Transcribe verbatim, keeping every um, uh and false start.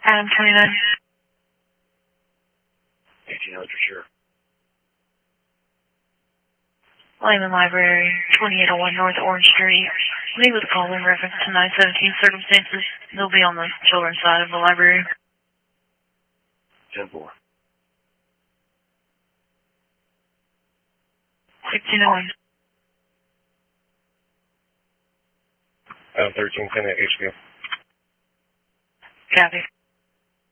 Adam twenty-nine. eighteen hundred for sure. Lyman Library, twenty-eight oh one North Orange Street. Leave with a call in reference to nine seventeen circumstances. They'll be on the children's side of the library. ten four. sixteen oh one. Uh, thirteen ten at H Q. Copy.